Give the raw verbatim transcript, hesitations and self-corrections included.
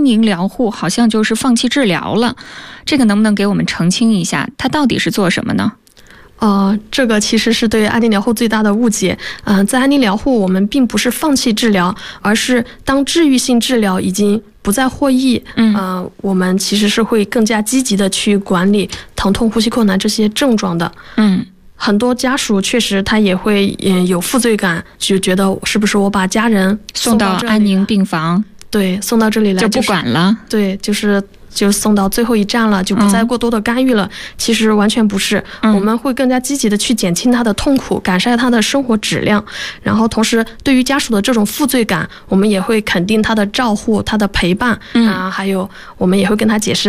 安宁疗护好像就是放弃治疗了，这个能不能给我们澄清一下，它到底是做什么呢？ 呃，这个其实是对安宁疗护最大的误解。嗯、呃，在安宁疗护，我们并不是放弃治疗，而是当治愈性治疗已经不再获益，嗯、呃，我们其实是会更加积极的去管理疼痛、呼吸困难这些症状的。嗯。很多家属确实他也会嗯有负罪感，就觉得是不是我把家人送到安宁病房， 对，送到这里来、就是、 就不管了， 对，就是就送到最后一站了，就不再过多的干预了、嗯、其实完全不是、嗯、我们会更加积极的去减轻他的痛苦，改善他的生活质量，然后同时对于家属的这种负罪感，我们也会肯定他的照护，他的陪伴、嗯、啊，还有我们也会跟他解释